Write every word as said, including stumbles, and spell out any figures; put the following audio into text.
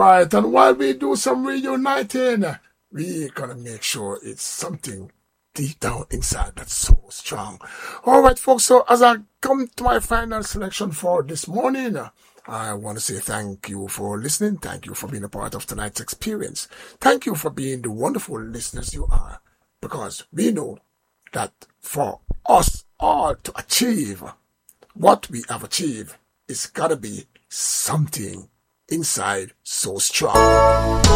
right, and while we do some reuniting, we gonna make sure it's something deep down inside that's so strong. All right, folks, so as I come to my final selection for this morning, I want to say thank you for listening. Thank you for being a part of tonight's experience. Thank you for being the wonderful listeners you are, because we know that for us all to achieve what we have achieved, it's gotta be something inside so strong.